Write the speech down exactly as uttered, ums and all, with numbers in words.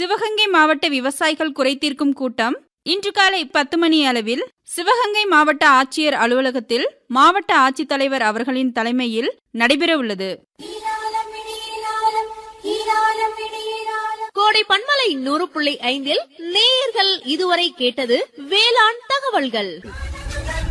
சிவகங்கை மாவட்ட விவசாயிகள் குறைதீர்க்கும் கூட்டம் இன்று காலை பத்து மணி அளவில் சிவகங்கை மாவட்ட ஆட்சியர் அலுவலகத்தில் மாவட்ட ஆட்சித்தலைவர் அவர்களின் தலைமையில் நடைபெறவுள்ளது. கோடை பண்பலை நூறு புள்ளி ஐந்தில் நேயர்கள் இதுவரை கேட்டது வேளாண் தகவல்கள்.